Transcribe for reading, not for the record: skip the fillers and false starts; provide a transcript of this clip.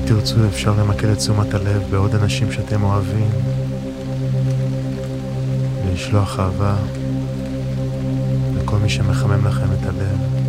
תרצו אפשר למקד את תשומת הלב בעוד אנשים שאתם אוהבים, ולשלוח אהבה לכל מי שמחמם לכם את הלב.